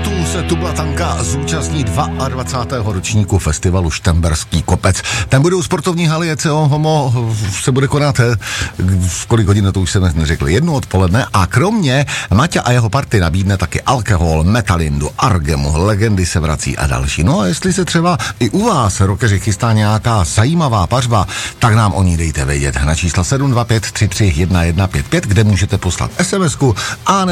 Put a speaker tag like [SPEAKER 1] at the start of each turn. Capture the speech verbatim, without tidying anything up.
[SPEAKER 1] sobotu se Tublatanka zúčastní dvacátého druhého ročníku festivalu Štemberský kopec. Ten budou sportovní haly E C O Homo, se bude konat v kolik hodin, to už jsem neřekl, jednu odpoledne, a kromě Maťa a jeho party nabídne taky alkohol, metalindu, argemu, legendy se vrací a další. No a jestli se třeba i u vás, rockeři, chystá nějaká zajímavá pařba, tak nám o ní dejte vědět na čísla sedm dva pět tři tři jedna jedna pět pět, kde můžete poslat es em esku a